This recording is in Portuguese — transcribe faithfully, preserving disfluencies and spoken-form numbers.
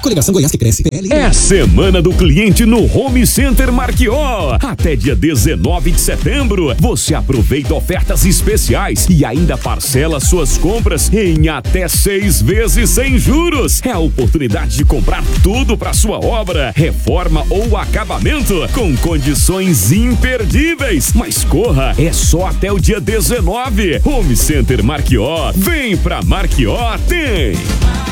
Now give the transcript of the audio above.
Coligação Goiás que cresce. É semana do cliente no Home Center Marquió. Até dia dezenove de setembro, você aproveita ofertas especiais e ainda parcela suas compras em até seis vezes sem juros. É a oportunidade de comprar tudo para sua obra, reforma ou acabamento com condições imperdíveis. Mas corra, é só até o dia dezenove. Home Center Marquió. Vem pra Marquió, tem!